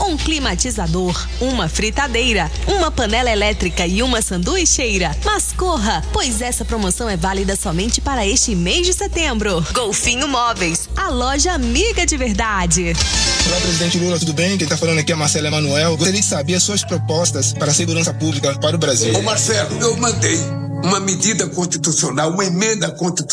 um climatizador, uma fritadeira, uma panela elétrica e uma sanduicheira. Mas corra, pois essa promoção é válida somente para este mês de setembro. Golfinho Móveis, a loja amiga de verdade. Olá, presidente Lula, tudo bem? Quem está falando aqui é Marcelo Emanuel. Gostaria de saber as suas propostas para a segurança pública para o Brasil. Ô Marcelo, eu mandei uma medida constitucional, uma emenda constitucional